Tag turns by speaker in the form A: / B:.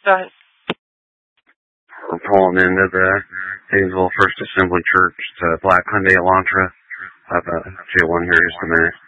A: Go ahead.
B: We're pulling into the Hayesville First Assembly Church to Black Hyundai Elantra. I'll have a J1 here in just a minute.